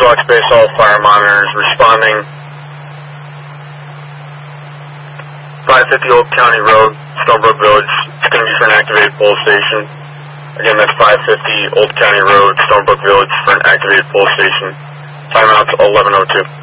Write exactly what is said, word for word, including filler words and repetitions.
Rock Space, all fire monitors responding. five fifty Old County Road, Stonebrook Village, extinguished for an activated pole station. Again, that's five fifty Old County Road, Stonebrook Village for an activated pole station. Timeout's eleven oh two.